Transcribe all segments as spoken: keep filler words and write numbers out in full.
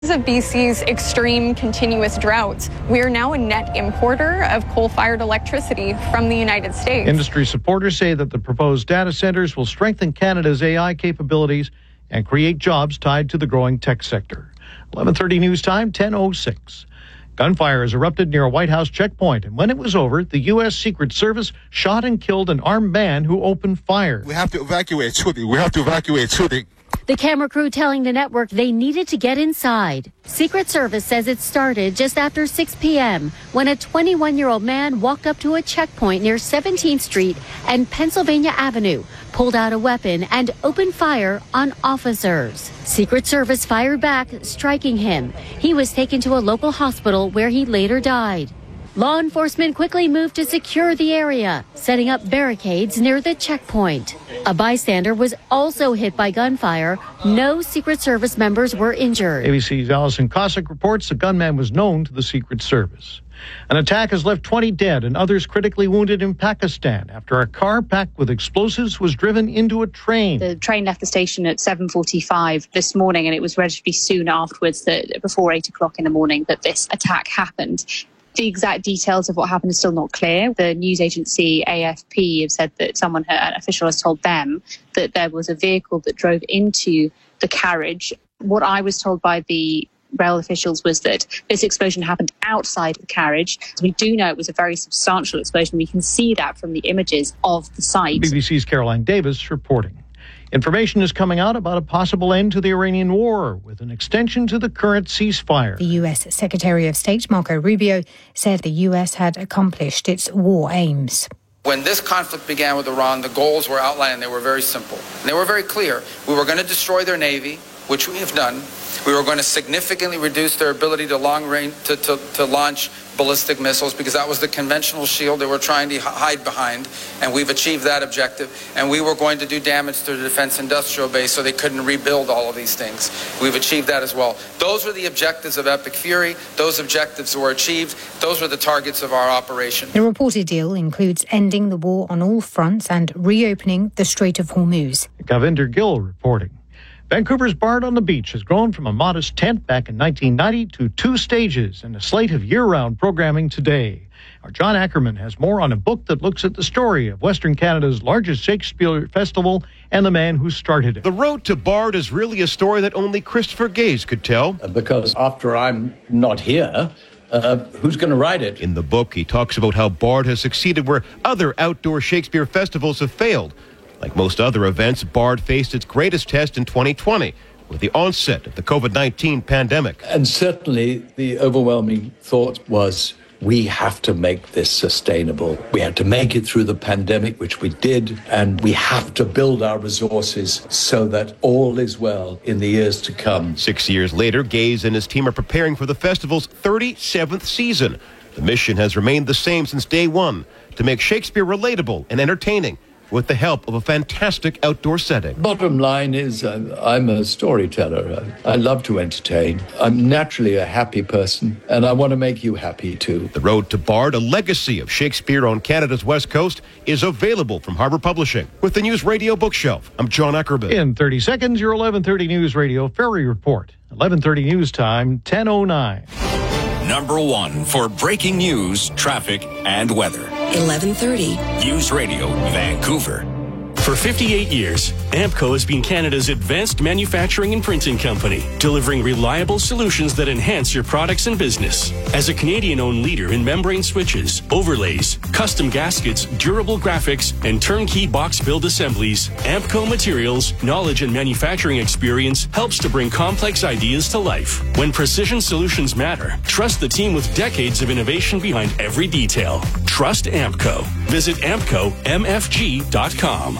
Because of B C's extreme continuous droughts, we are now a net importer of coal-fired electricity from the United States. Industry supporters say that the proposed data centers will strengthen Canada's A I capabilities and create jobs tied to the growing tech sector. eleven thirty news time, ten oh six. Gunfire has erupted near a White House checkpoint, and when it was over, the U S Secret Service shot and killed an armed man who opened fire. We have to evacuate. We have to evacuate. The camera crew telling the network they needed to get inside. Secret Service says it started just after six p.m. when a twenty-one-year-old man walked up to a checkpoint near seventeenth Street and Pennsylvania Avenue, pulled out a weapon and opened fire on officers. Secret Service fired back, striking him. He was taken to a local hospital where he later died. Law enforcement quickly moved to secure the area, setting up barricades near the checkpoint. A bystander was also hit by gunfire. No Secret Service members were injured. A B C's Alison Cossack reports the gunman was known to the Secret Service. An attack has left twenty dead and others critically wounded in Pakistan after a car packed with explosives was driven into a train. The train left the station at seven forty-five this morning, and it was relatively soon afterwards, that before eight o'clock in the morning, that this attack happened. The exact details of what happened is still not clear. The news agency A F P have said that someone, an official has told them that there was a vehicle that drove into the carriage. What I was told by the rail officials was that this explosion happened outside the carriage. We do know it was a very substantial explosion. We can see that from the images of the site. B B C's Caroline Davis reporting. Information is coming out about a possible end to the Iranian war with an extension to the current ceasefire. The U S Secretary of State Marco Rubio said the U S had accomplished its war aims. When this conflict began with Iran, the goals were outlined and they were very simple. And they were very clear. We were going to destroy their navy, which we have done. We were going to significantly reduce their ability to long range to, to, to launch ballistic missiles, because that was the conventional shield they were trying to hide behind, and we've achieved that objective. And we were going to do damage to the defense industrial base so they couldn't rebuild all of these things. We've achieved that as well. Those were the objectives of Epic Fury. Those objectives were achieved. Those were the targets of our operation. The reported deal includes ending the war on all fronts and reopening the Strait of Hormuz. Gavinder Gill reporting. Vancouver's Bard on the Beach has grown from a modest tent back in nineteen ninety to two stages and a slate of year-round programming today. Our John Ackerman has more on a book that looks at the story of Western Canada's largest Shakespeare festival and the man who started it. The road to Bard is really a story that only Christopher Gaze could tell. Because after I'm not here, Uh, who's going to write it? In the book, he talks about how Bard has succeeded where other outdoor Shakespeare festivals have failed. Like most other events, Bard faced its greatest test in twenty twenty with the onset of the covid nineteen pandemic. And certainly the overwhelming thought was, we have to make this sustainable. We had to make it through the pandemic, which we did, and we have to build our resources so that all is well in the years to come. Six years later, Gaze and his team are preparing for the festival's thirty-seventh season. The mission has remained the same since day one, to make Shakespeare relatable and entertaining, with the help of a fantastic outdoor setting. Bottom line is, uh, I'm a storyteller. I, I love to entertain. I'm naturally a happy person, and I want to make you happy too. The Road to Bard, a legacy of Shakespeare on Canada's West Coast, is available from Harbour Publishing. With the News Radio Bookshelf, I'm John Ackerman. In thirty seconds, your eleven thirty News Radio Ferry Report. eleven thirty News Time, ten oh nine. Number one for breaking news, traffic, and weather. eleven thirty. News Radio, Vancouver. For fifty-eight years, Ampco has been Canada's advanced manufacturing and printing company, delivering reliable solutions that enhance your products and business. As a Canadian-owned leader in membrane switches, overlays, custom gaskets, durable graphics, and turnkey box build assemblies, Ampco Materials' knowledge and manufacturing experience helps to bring complex ideas to life. When precision solutions matter, trust the team with decades of innovation behind every detail. Trust Ampco. Visit ampco m f g dot com.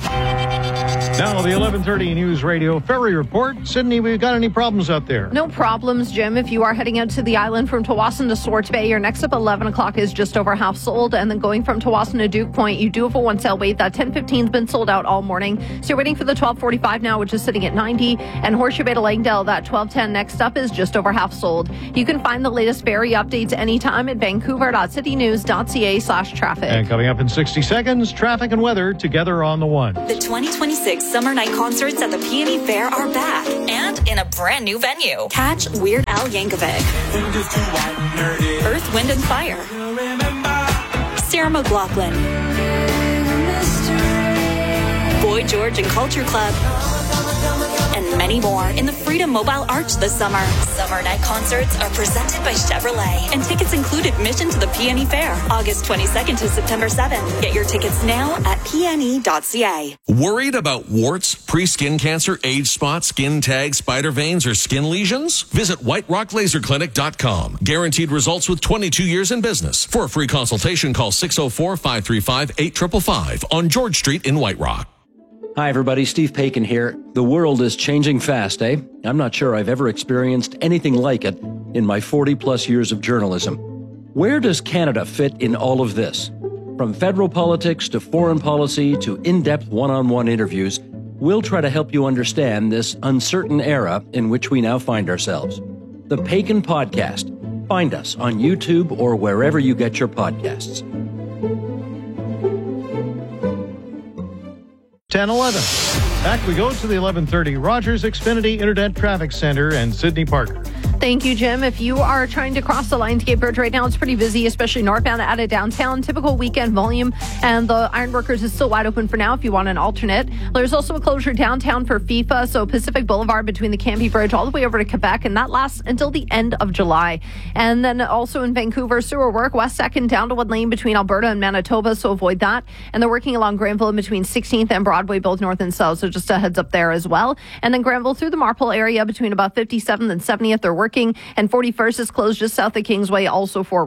Now, the eleven thirty News Radio Ferry Report. Sydney, we've got any problems out there? No problems, Jim. If you are heading out to the island from Tawasin to Swartz Bay, your next up eleven o'clock is just over half sold. And then going from Tawasin to Duke Point, you do have a one sale wait. That ten fifteen has been sold out all morning. So you're waiting for the twelve forty-five now, which is sitting at ninety. And Horseshoe Bay to Langdale, that twelve ten next up is just over half sold. You can find the latest ferry updates anytime at vancouver dot city news dot c a slash traffic. And coming up in sixty seconds, traffic and weather together on the one. The twenty twenty-six Summer night concerts at the Peony Fair are back and in a brand new venue. Catch Weird Al Yankovic, Earth, Wind and Fire, Sarah McLachlan, Boy George and Culture Club, and many more in the Freedom Mobile Arch this summer. Summer night concerts are presented by Chevrolet, and tickets include admission to the Peony Fair, August twenty-second to September seventh. Get your tickets now at p n e dot c a. Worried about warts, pre-skin cancer, age spots, skin tags, spider veins, or skin lesions? Visit white rock laser clinic dot com. Guaranteed results with twenty-two years in business. For a free consultation, call six oh four, five three five, eight five five five on George Street in White Rock. Hi, everybody. Steve Paikin here. The world is changing fast, eh? I'm not sure I've ever experienced anything like it in my forty-plus years of journalism. Where does Canada fit in all of this? From federal politics to foreign policy to in-depth one-on-one interviews, we'll try to help you understand this uncertain era in which we now find ourselves. The Paikin Podcast. Find us on YouTube or wherever you get your podcasts. ten eleven. Back we go to the eleven thirty Rogers Xfinity Internet Traffic Center and Sydney Parker. Thank you, Jim. If you are trying to cross the Lionsgate Bridge right now, it's pretty busy, especially northbound out of downtown. Typical weekend volume, and the Ironworkers is still wide open for now if you want an alternate. There's also a closure downtown for FIFA, so Pacific Boulevard between the Cambie Bridge all the way over to Quebec, and that lasts until the end of July. And then also in Vancouver, sewer work, West second down to Wood Lane between Alberta and Manitoba, so avoid that. And they're working along Granville in between sixteenth and Broadway, both north and south, so just a heads up there as well. And then Granville through the Marpole area between about fifty-seventh and seventieth, they're working, and forty-first is closed just south of Kingsway, also for